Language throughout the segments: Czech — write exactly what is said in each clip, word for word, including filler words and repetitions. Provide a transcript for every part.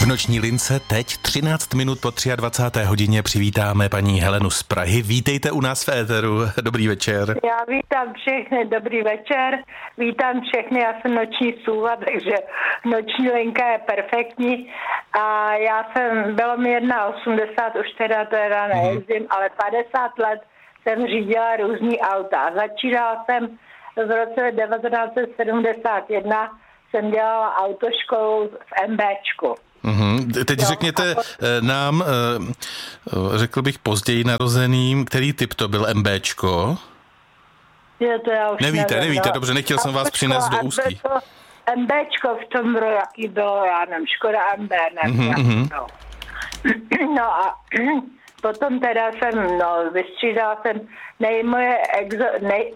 V noční lince teď třináct minut po dvacáté třetí hodině přivítáme paní Helenu z Prahy. Vítejte u nás v éteru. Dobrý večer. Já vítám všechny, dobrý večer. Vítám všechny, já jsem noční sůva, takže noční linka je perfektní. A já jsem, bylo mi osmdesát jedna, už teda to teda nejezdím, hmm. ale padesát let jsem řídila různý auta. Začínala jsem v roce devatenáct set sedmdesát jedna, jsem dělala autoškolu v MBčku. Uhum. Teď jo, řekněte nám, řekl bych později narozeným, který typ to byl MBčko? Je, to já už nevíte, nevím, nevíte, no. dobře, nechtěl jsem vás přinést do ústí. MBčko v tom bylo, jaký bylo, já nevím, Škoda M B, nevím, uhum, no. no a potom teda jsem, no, vystřídala jsem nej, moje exo, nej,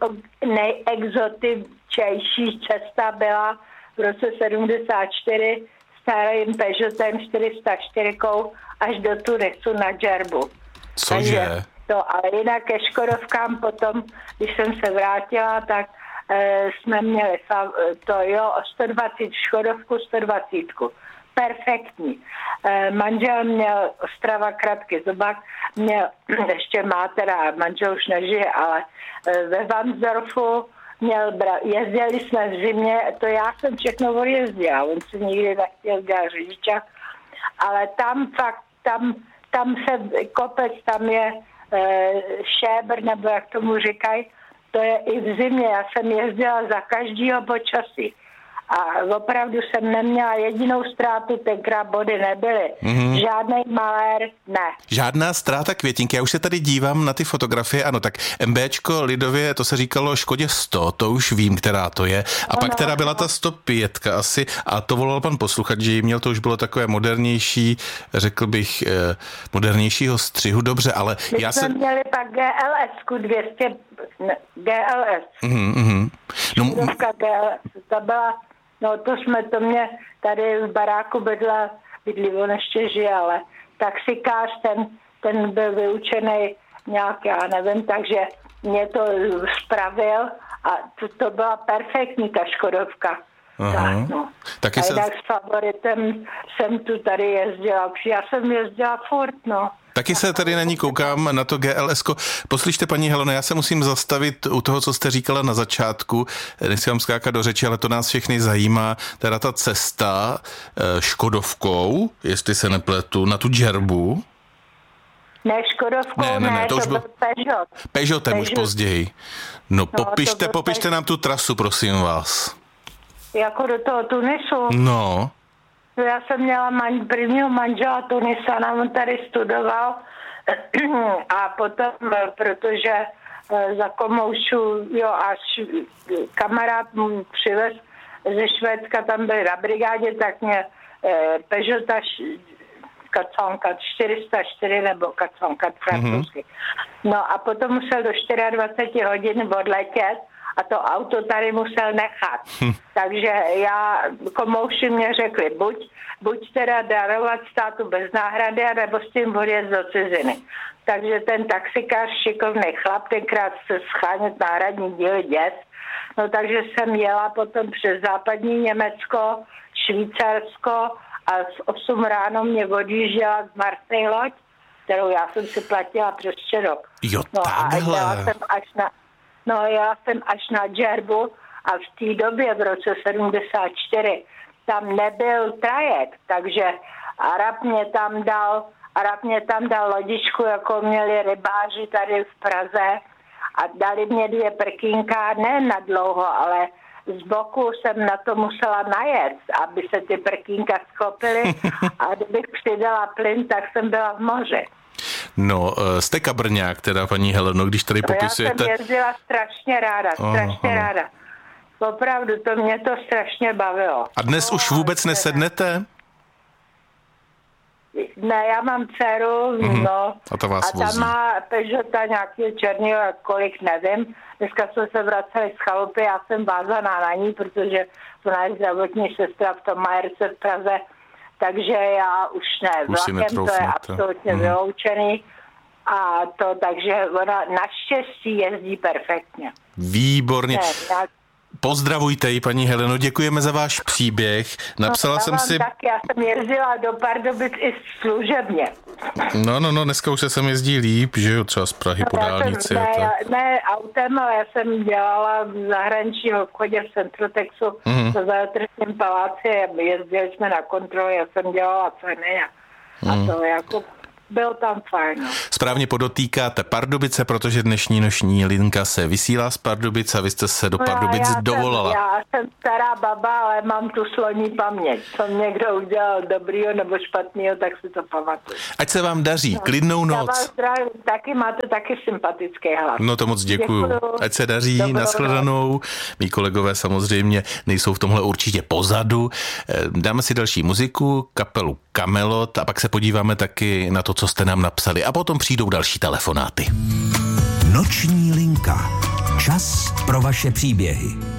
nejexotičejší cesta byla v roce sedmdesát čtyři starým Peugeotem čtyři sta čtyři až do Tunisu na džerbu. Cože? To, ale jinak ke Škodovkám potom, když jsem se vrátila, tak e, jsme měli to jo, sto dvacet Škodovku, sto dvacet. Perfektní. E, manžel měl Ostrava Kratky Zobák, měl, ještě má teda, manžel už nežije, ale e, ve Varnsdorfu měl bra- jezdili jsme v zimě, to já jsem všechno odjezdila, on si nikdy nechtěl dělat řidičák, ale tam fakt, tam, tam se kopec, tam je e, šébr, nebo jak tomu říkají, to je i v zimě, já jsem jezdila za každýho počasí. A opravdu jsem neměla jedinou ztrátu, tenkrát body nebyly. Mm-hmm. Žádnej malér, ne. Žádná ztráta květinky. Já už se tady dívám na ty fotografie. Ano, tak MBčko lidově, to se říkalo Škodě sto, to už vím, která to je. A no, pak teda byla ta sto pět asi a to volal pan posluchač, že jí měl, to už bylo takové modernější, řekl bych, eh, modernějšího střihu. Dobře, ale My já jsme jsem... měli pak G L S dvě stě, ne, G L S. Mm-hmm. No, G L S, to byla... No to jsme, to mě tady v baráku bydla, bydlí, on ještě žije, ale taxikář, ten, ten byl vyučený nějak, já nevím, takže mě to spravil a to, to byla perfektní ta Škodovka. Tak, no. Taky a se... jinak s favoritem jsem tu tady jezdila, já jsem jezdila furt, no. Taky se tady na ní koukám, na to G L S ko. Poslyšte, paní Heleno, já se musím zastavit u toho, co jste říkala na začátku. Nechci vám skákat do řeči, ale to nás všechny zajímá. Teda ta cesta Škodovkou, jestli se nepletu, na tu džerbu. Ne, Škodovkou, ne, ne, ne, to, to už byl Peugeot. Peugeotem Peugeot. už později. No, no popište, popište Peugeot. nám tu trasu, prosím vás. Jako do toho Tunisu? No. Já jsem měla man, prvního manžela Tunisana, on tady studoval a potom, protože za komoušu, jo, až kamarád mu přivez ze Švédska, tam byl na brigádě, tak mě eh, Peugeota kaconka čtyři sta čtyři nebo kaconka francouzsky. Mm-hmm. No a potom musel do dvacet čtyři hodin odletět a to auto tady musel nechat. Hm. Takže já, komouši mě řekli, buď, buď teda darovat státu bez náhrady, nebo s tím odjezd do ciziny. Takže ten taxikář, šikovný chlap, tenkrát se schánět náhradní díly děs. No takže jsem jela potom přes západní Německo, Švýcarsko a z osm ráno mě odjížděla z Marseille loď, kterou já jsem si platila přes rok. Jo, no a takhle. jela jsem až na No já jsem až na džerbu a v té době v roce sedmdesát čtyři tam nebyl trajekt, takže Arab mě tam dal, Arab mě tam dal lodičku, jako měli rybáři tady v Praze a dali mě dvě prkínka, ne na dlouho, ale z boku jsem na to musela najet, aby se ty prkínka sklopily a kdybych přidala plyn, tak jsem byla v moři. No, jste kabrňák teda, paní Heleno, když tady no, popisujete... Já jsem jezdila strašně ráda, strašně aha. ráda. Opravdu, to mě to strašně bavilo. A dnes no, už vůbec nesednete? Ne, já mám dceru, mm-hmm. no. A ta vás A ta vozí. má Peugeota nějakého černého, kolik nevím. Dneska jsme se vraceli z chalupy, já jsem vázaná na ní, protože ona je zdravotní sestra v tom Majerce v Praze. Takže já už ne, vlakem to je absolutně mm. vyloučený. A to, takže ona naštěstí jezdí perfektně. Výborně. Ne, Pozdravujte ji, paní Heleno, děkujeme za váš příběh. Napsala no, jsem si... Tak, já jsem jezdila do Pardubic i služebně. No, no, no, dneska už se sem jezdí líp, že jo, třeba z Prahy po dálnici. Ne, to... ne autem, ale já jsem dělala v zahraničním obchodě v Centrotexu mm-hmm. v Záletrstním paláci, jezdili jsme na kontrolu, já jsem dělala ceny a, mm. a to jako... Byl tam fajn. Správně podotýkáte Pardubice, protože dnešní noční linka se vysílá z Pardubic a vy jste se do Pardubic no, já dovolala. Jsem, já jsem stará baba, ale mám tu sloní paměť. Co někdo udělal dobrýho nebo špatného, tak si to pamatuju. Ať se vám daří, no, klidnou noc. Já vás zdravím, taky máte taky sympatický hlas. No to moc děkuju. děkuju. Ať se daří, dobrou nashledanou. Mí kolegové samozřejmě nejsou v tomhle určitě pozadu. Dáme si další muziku, kapelu Kamelot a pak se podíváme taky na to, co jste nám napsali a potom přijdou další telefonáty. Noční linka. Čas pro vaše příběhy.